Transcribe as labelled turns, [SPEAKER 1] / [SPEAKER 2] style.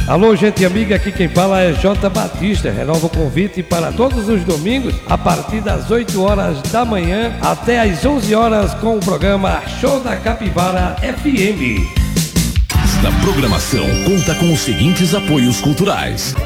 [SPEAKER 1] Alô, gente amiga, aqui quem fala é J. Batista. Renova o convite para todos os domingos, a partir das 8 horas da manhã até às 11 horas com o programa Show da Capivara FM.
[SPEAKER 2] Esta programação conta com os seguintes apoios culturais: